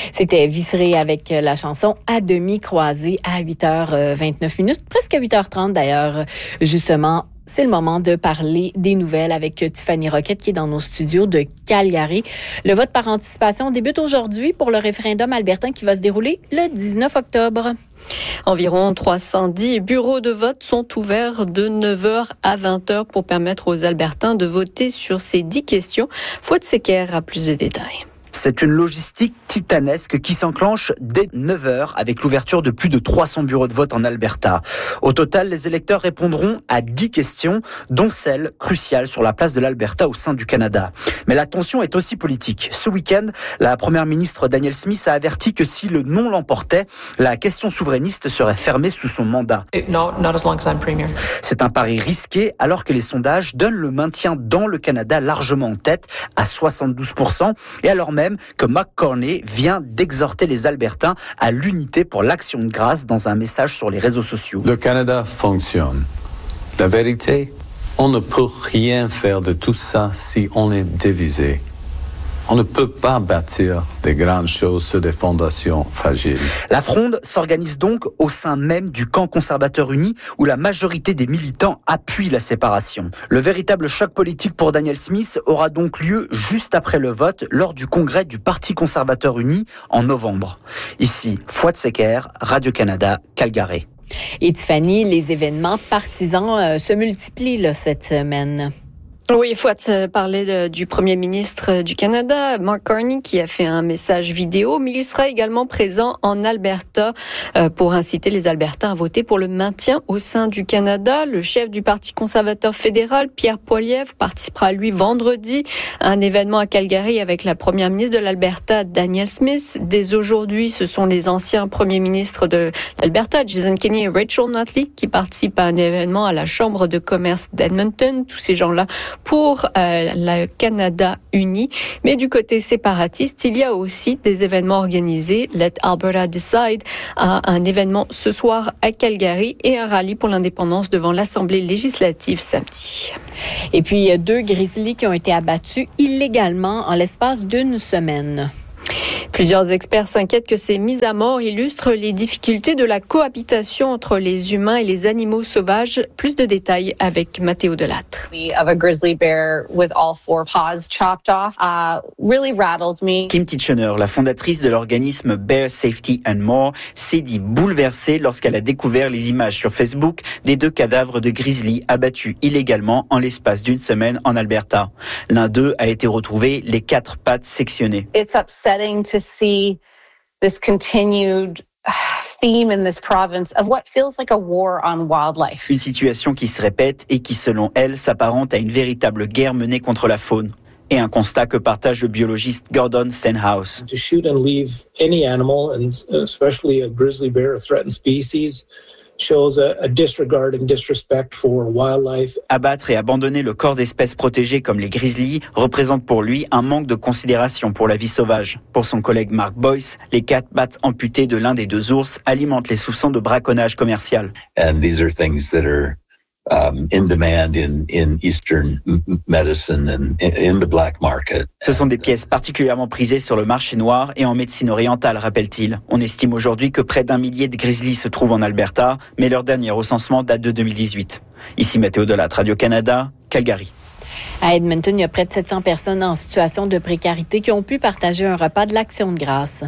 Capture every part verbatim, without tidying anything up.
C'était Visseré avec la chanson À demi croisée à huit heures vingt-neuf minutes, presque à huit heures trente d'ailleurs, justement. C'est le moment de parler des nouvelles avec Tiffany Roquette qui est dans nos studios de Calgary. Le vote par anticipation débute aujourd'hui pour le référendum albertain qui va se dérouler le dix-neuf octobre. Environ trois cent dix bureaux de vote sont ouverts de neuf heures à vingt heures pour permettre aux Albertains de voter sur ces dix questions. Fouad Secker a plus de détails. C'est une logistique titanesque qui s'enclenche dès neuf heures avec l'ouverture de plus de trois cents bureaux de vote en Alberta. Au total, les électeurs répondront à dix questions, dont celle cruciale sur la place de l'Alberta au sein du Canada. Mais la tension est aussi politique. Ce week-end, la première ministre Danielle Smith a averti que si le non l'emportait, la question souverainiste serait fermée sous son mandat. No, not as long as I'm premier. C'est un pari risqué alors que les sondages donnent le maintien dans le Canada largement en tête à soixante-douze pour cent et alors même que McCorney vient d'exhorter les Albertains à l'unité pour l'action de grâce dans un message sur les réseaux sociaux. Le Canada fonctionne. La vérité, on ne peut rien faire de tout ça si on est divisé. On ne peut pas bâtir des grandes choses sur des fondations fragiles. La fronde s'organise donc au sein même du camp conservateur uni où la majorité des militants appuient la séparation. Le véritable choc politique pour Danielle Smith aura donc lieu juste après le vote lors du congrès du Parti conservateur uni en novembre. Ici, Fouad Secker, Radio-Canada, Calgary. Et Tiffany, les événements partisans euh, se multiplient là, cette semaine. Oui, il faut parler de, du premier ministre du Canada, Mark Carney, qui a fait un message vidéo, mais il sera également présent en Alberta euh, pour inciter les Albertains à voter pour le maintien au sein du Canada. Le chef du Parti conservateur fédéral, Pierre Poilievre, participera lui vendredi à un événement à Calgary avec la première ministre de l'Alberta, Danielle Smith. Dès aujourd'hui, ce sont les anciens premiers ministres de l'Alberta, Jason Kenney et Rachel Notley, qui participent à un événement à la Chambre de commerce d'Edmonton. Tous ces gens-là pour euh, le Canada uni. Mais du côté séparatiste, il y a aussi des événements organisés. Let Alberta Decide a un événement ce soir à Calgary et un rallye pour l'indépendance devant l'Assemblée législative samedi. Et puis, deux grizzlies qui ont été abattus illégalement en l'espace d'une semaine. Plusieurs experts s'inquiètent que ces mises à mort illustrent les difficultés de la cohabitation entre les humains et les animaux sauvages. Plus de détails avec Mathéo Delattre. Of a grizzly bear with all four paws chopped off uh, really rattled me. Kim Titchener, la fondatrice de l'organisme Bear Safety and More, s'est dit bouleversée lorsqu'elle a découvert les images sur Facebook des deux cadavres de grizzly abattus illégalement en l'espace d'une semaine en Alberta. L'un d'eux a été retrouvé, les quatre pattes sectionnées. It's upsetting to see this continued theme in this province of what feels like a war on wildlife. Une situation qui se répète et qui, selon elle, s'apparente à une véritable guerre menée contre la faune. Et un constat que partage le biologiste Gordon Stenhouse. To shoot and leave any animal, and especially a grizzly bear, a threatened species, shows a, a disregard and disrespect for wildlife. Abattre et abandonner le corps d'espèces protégées comme les grizzlies représente pour lui un manque de considération pour la vie sauvage. Pour son collègue Mark Boyce, les quatre pattes amputées de l'un des deux ours alimentent les soupçons de braconnage commercial. And these are things that are Um, in demand in, in Eastern medicine and in the black market. Ce sont des pièces particulièrement prisées sur le marché noir et en médecine orientale, rappelle-t-il. On estime aujourd'hui que près d'un millier de grizzlies se trouvent en Alberta, mais leur dernier recensement date de deux mille dix-huit. Ici Mathéo Delattre, Radio-Canada, Calgary. À Edmonton, il y a près de sept cents personnes en situation de précarité qui ont pu partager un repas de l'Action de grâce.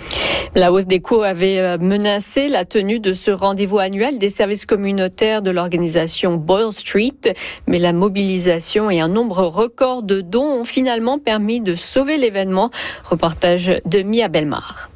La hausse des coûts avait menacé la tenue de ce rendez-vous annuel des services communautaires de l'organisation Boyle Street, mais la mobilisation et un nombre record de dons ont finalement permis de sauver l'événement. Reportage de Mia Belmar.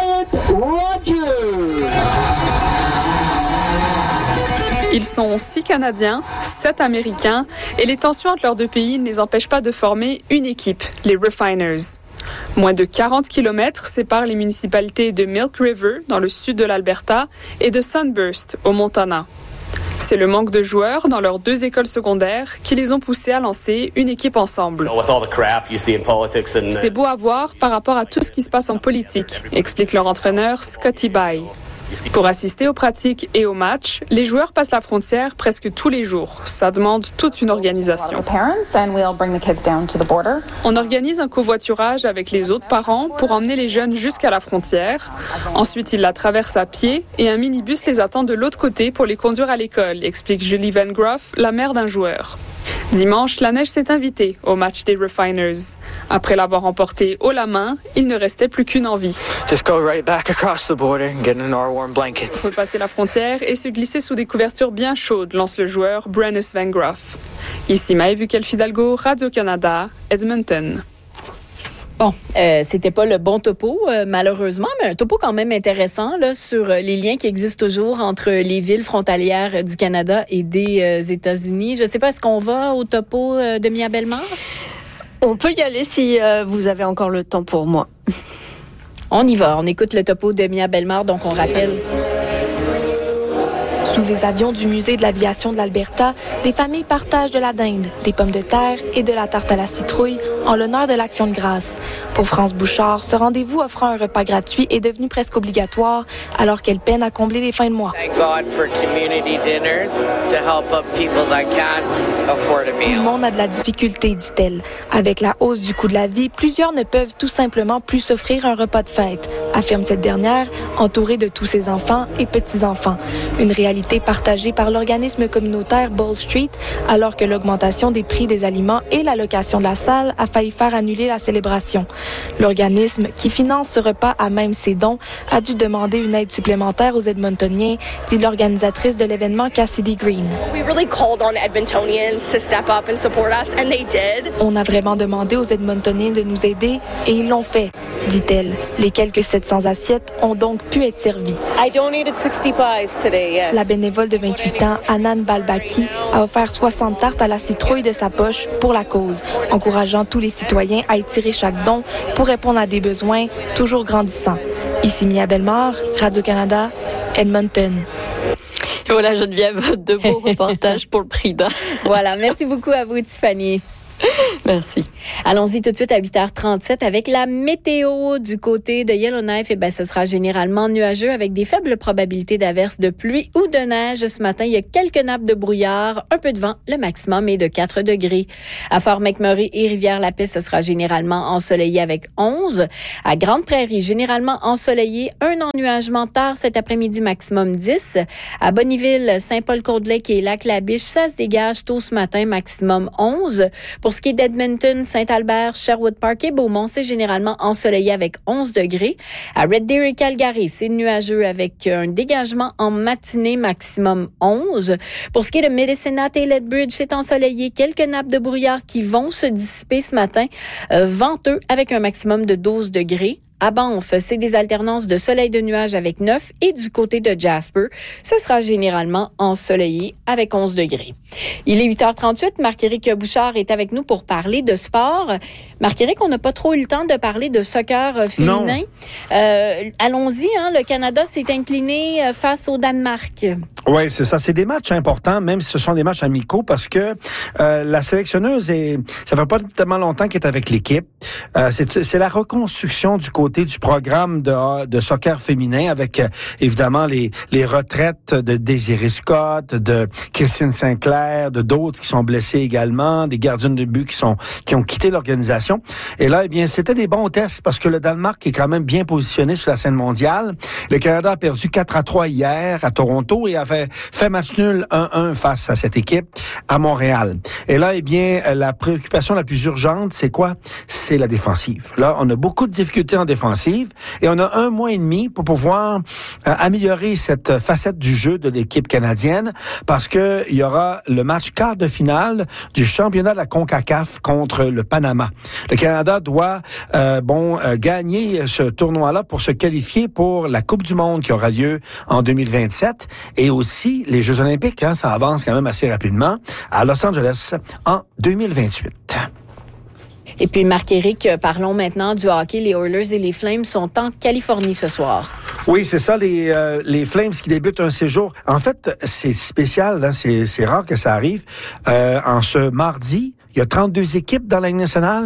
Ils sont six Canadiens, sept Américains, et les tensions entre leurs deux pays ne les empêchent pas de former une équipe, les Refiners. Moins de quarante kilomètres séparent les municipalités de Milk River, dans le sud de l'Alberta, et de Sunburst, au Montana. C'est le manque de joueurs dans leurs deux écoles secondaires qui les ont poussés à lancer une équipe ensemble. C'est beau à voir par rapport à tout ce qui se passe en politique, explique leur entraîneur Scotty Bay. Pour assister aux pratiques et aux matchs, les joueurs passent la frontière presque tous les jours. Ça demande toute une organisation. On organise un covoiturage avec les autres parents pour emmener les jeunes jusqu'à la frontière. Ensuite, ils la traversent à pied et un minibus les attend de l'autre côté pour les conduire à l'école, explique Julie Van Groff, la mère d'un joueur. Dimanche, la neige s'est invitée au match des Refiners. Après l'avoir emporté haut la main, il ne restait plus qu'une envie. Just go right back across the border and get in our warm blankets. Faut passer la frontière et se glisser sous des couvertures bien chaudes, lance le joueur Brennus Van Groff. Ici Maëve Fidalgo, Radio-Canada, Edmonton. Bon, euh, c'était pas le bon topo, euh, malheureusement, mais un topo quand même intéressant là, sur les liens qui existent toujours entre les villes frontalières du Canada et des euh, États-Unis. Je sais pas, est-ce qu'on va au topo euh, de Mia Bellemare? On peut y aller si euh, vous avez encore le temps pour moi. On y va, on écoute le topo de Mia Bellemare, donc on rappelle... Sous les avions du Musée de l'aviation de l'Alberta, des familles partagent de la dinde, des pommes de terre et de la tarte à la citrouille en l'honneur de l'Action de grâce. Pour France Bouchard, ce rendez-vous offrant un repas gratuit est devenu presque obligatoire alors qu'elle peine à combler les fins de mois. Tout le monde a de la difficulté, dit-elle. Avec la hausse du coût de la vie, plusieurs ne peuvent tout simplement plus s'offrir un repas de fête, affirme cette dernière, entourée de tous ses enfants et petits-enfants. Une réalité partagée par l'organisme communautaire Ball Street, alors que l'augmentation des prix des aliments et la location de la salle a failli faire annuler la célébration. L'organisme, qui finance ce repas à même ses dons, a dû demander une aide supplémentaire aux Edmontoniens, dit l'organisatrice de l'événement Cassidy Green. On a vraiment demandé aux Edmontoniens de nous aider et ils l'ont fait, dit-elle. Les quelques sept cents assiettes ont donc pu être servies. La bénévole de vingt-huit ans, Anan Balbaki, a offert soixante tartes à la citrouille de sa poche pour la cause, encourageant tous les citoyens à étirer chaque don pour répondre à des besoins toujours grandissants. Ici Mia Bellemare, Radio-Canada, Edmonton. Et voilà, Geneviève, de beaux reportages pour le prix d'un. Voilà, merci beaucoup à vous, Tiffany. Merci. Allons-y tout de suite à huit heures trente-sept avec la météo du côté de Yellowknife. Eh bien, ce sera généralement nuageux avec des faibles probabilités d'averses de pluie ou de neige. Ce matin, il y a quelques nappes de brouillard, un peu de vent, le maximum est de quatre degrés. À Fort-McMurray et Rivière-la-Paix, ce sera généralement ensoleillé avec onze. À Grande-Prairie, généralement ensoleillé, un ennuagement tard cet après-midi, maximum dix. À Bonnyville, Saint-Paul-Côte-Lake et Lac-la-Biche, ça se dégage tôt ce matin, maximum onze. Pour ce qui est d'Edmonton, Saint-Albert, Sherwood Park et Beaumont, c'est généralement ensoleillé avec onze degrés. À Red Deer et Calgary, c'est nuageux avec un dégagement en matinée, maximum onze. Pour ce qui est de Medicine Hat et Lethbridge, c'est ensoleillé. Quelques nappes de brouillard qui vont se dissiper ce matin. Euh, venteux avec un maximum de douze degrés. À Banff, c'est des alternances de soleil de nuages avec neuf et du côté de Jasper, ce sera généralement ensoleillé avec onze degrés. Il est huit heures trente-huit, Marc-Éric Bouchard est avec nous pour parler de sport. Marc-Éric, on n'a pas trop eu le temps de parler de soccer féminin. Euh, allons-y, hein, le Canada s'est incliné face au Danemark. Oui, c'est ça. C'est des matchs importants, même si ce sont des matchs amicaux, parce que euh, la sélectionneuse, est, ça fait pas tellement longtemps qu'elle est avec l'équipe. Euh, c'est, c'est la reconstruction du côté du programme de, de soccer féminin avec, euh, évidemment, les, les retraites de Désirée Scott, de Christine Sinclair, de d'autres qui sont blessés également, des gardiennes de but qui sont qui ont quitté l'organisation. Et là, eh bien, c'était des bons tests parce que le Danemark est quand même bien positionné sur la scène mondiale. Le Canada a perdu quatre à trois hier à Toronto et a fait, fait match nul un un face à cette équipe à Montréal. Et là, eh bien, la préoccupation la plus urgente, c'est quoi? C'est la défensive. Là, on a beaucoup de difficultés en défensive et on a un mois et demi pour pouvoir euh, améliorer cette facette du jeu de l'équipe canadienne parce que il y aura le match quart de finale du championnat de la CONCACAF contre le Panama. Le Canada doit euh, bon euh, gagner ce tournoi-là pour se qualifier pour la Coupe du monde qui aura lieu en deux mille vingt-sept et aussi les Jeux olympiques, hein, ça avance quand même assez rapidement, à Los Angeles en deux mille vingt-huit. Et puis, Marc-Éric, parlons maintenant du hockey. Les Oilers et les Flames sont en Californie ce soir. Oui, c'est ça, les, euh, les Flames qui débutent un séjour. En fait, c'est spécial, hein, c'est, c'est rare que ça arrive. Euh, en ce mardi, il y a trente-deux équipes dans la Ligue nationale. Ouais.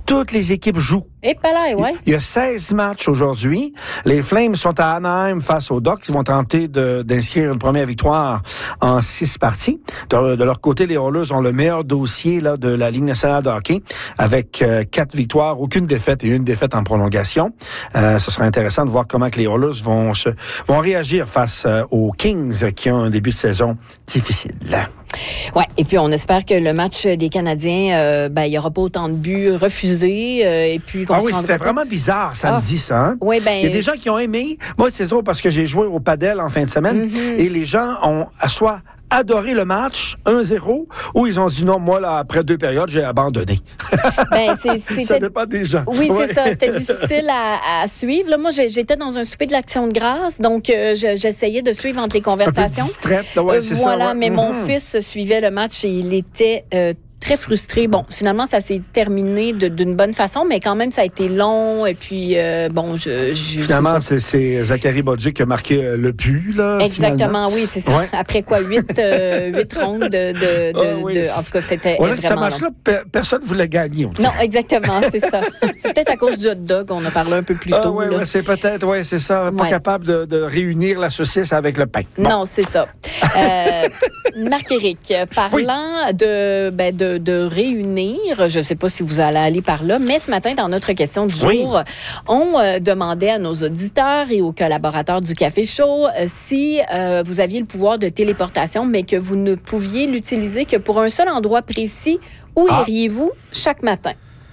toutes les équipes jouent. Et pas là, ouais. Il y a seize matchs aujourd'hui. Les Flames sont à Anaheim face aux Ducks. Ils vont tenter de, d'inscrire une première victoire en six parties. De, de leur côté, les Oilers ont le meilleur dossier là, de la Ligue nationale de hockey avec euh, quatre victoires, aucune défaite et une défaite en prolongation. Euh, ce sera intéressant de voir comment que les Oilers vont, se, vont réagir face euh, aux Kings qui ont un début de saison difficile. Ouais, et puis on espère que le match des Canadiens, euh, ben il y aura pas autant de buts refusés euh, et puis qu'on Ah se oui, rendra c'était pas... vraiment bizarre samedi, ah. ça. Hein? Oui, ben il y a des gens qui ont aimé. Moi, c'est trop parce que j'ai joué au padel en fin de semaine mm-hmm. et les gens ont soit adoré le match un zéro ou ils ont dit non, moi là après deux périodes, j'ai abandonné. Ben c'est c'était... ça dépend des gens. Oui, ouais. c'est ça, c'était difficile à, à suivre. Là, moi j'étais dans un souper de l'Action de grâce, donc euh, je, j'essayais de suivre entre les conversations. Un peu distraite, là, ouais, euh, c'est voilà, ça. Ouais. mais mm-hmm. mon fils suivait le match et il était euh, très frustré. Bon, finalement, ça s'est terminé de, d'une bonne façon, mais quand même, ça a été long. Et puis, euh, bon, je... je finalement, c'est, c'est Zachary Bolduc qui a marqué euh, le but, là. Exactement, finalement. oui, c'est ça. Ouais. Après quoi, huit, euh, huit rondes de... de, de, oh, oui, de en tout cas, c'était voilà, vraiment ce match-là, pe- personne ne voulait gagner. Non, exactement, c'est ça. C'est peut-être à cause du hot dog, on a parlé un peu plus tôt. Ah, oui, ouais, c'est peut-être, oui, c'est ça. Pas ouais. capable de, de réunir la saucisse avec le pain. Bon. Non, c'est ça. Euh, Marc-Éric, parlant oui. de, ben, de, de réunir, je ne sais pas si vous allez aller par là, mais ce matin, dans notre question du jour, oui. on euh, demandait à nos auditeurs et aux collaborateurs du Café Chaud euh, si euh, vous aviez le pouvoir de téléportation, mais que vous ne pouviez l'utiliser que pour un seul endroit précis. Où ah. iriez-vous chaque matin?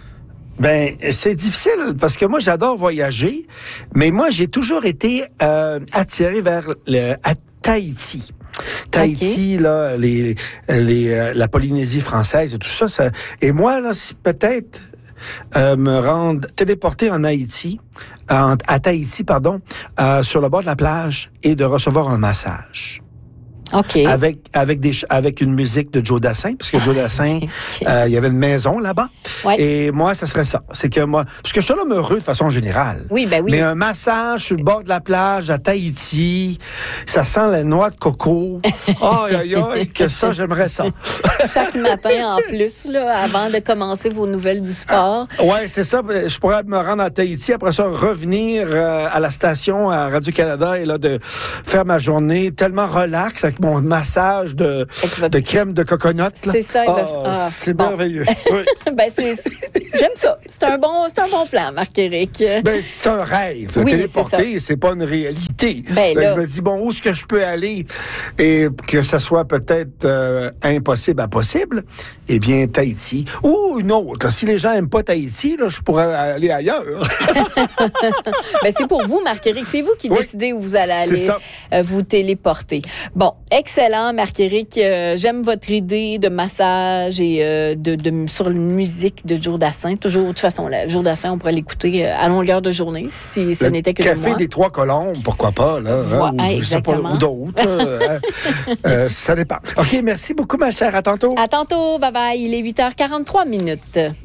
Ben, c'est difficile parce que moi, j'adore voyager, mais moi, j'ai toujours été euh, attiré vers le, à Tahiti. Tahiti, okay. là, les, les, euh, la Polynésie française et tout ça, ça et moi, là, si peut-être euh, me rendre téléporter en Haïti, en, à Tahiti, pardon, euh, sur le bord de la plage et de recevoir un massage. Okay. Avec avec des avec une musique de Joe Dassin parce que Joe Dassin il okay. euh, y avait une maison là-bas ouais. et moi ça serait ça c'est que moi parce que je suis un homme heureux de façon générale oui ben oui mais un massage sur le bord de la plage à Tahiti ça sent la noix de coco aïe aïe aïe que ça j'aimerais ça chaque matin en plus là avant de commencer vos nouvelles du sport ah, ouais c'est ça je pourrais me rendre à Tahiti après ça revenir euh, à la station à Radio-Canada et là de faire ma journée tellement relax avec mon massage de, de crème de coconut. C'est ça. Oh, ah, c'est bon. merveilleux. Oui. ben, c'est, c'est, j'aime ça. C'est un bon, c'est un bon plan, Marc-Éric. Ben, c'est un rêve. Oui, téléporter, c'est, c'est pas une réalité. Ben, ben, je me dis, bon, où est-ce que je peux aller et que ça soit peut-être euh, impossible à possible? Eh bien, Tahiti. Ou une autre. Si les gens n'aiment pas Tahiti, là, je pourrais aller ailleurs. ben, c'est pour vous, Marc-Éric. C'est vous qui oui. décidez où vous allez aller euh, vous téléporter. Bon, excellent, Marc-Éric. Euh, j'aime votre idée de massage et euh, de, de sur une musique de Joe Dassin. Toujours, de toute façon, là, Joe Dassin, on pourrait l'écouter à longueur de journée si ce n'était que de moi. Café des Trois Colombes, pourquoi pas, là. Ouais, hein, ou, exactement. Pas, ou d'autres. euh, euh, ça dépend. OK, merci beaucoup, ma chère. À tantôt. À tantôt. Bye bye. Il est huit heures quarante-trois minutes.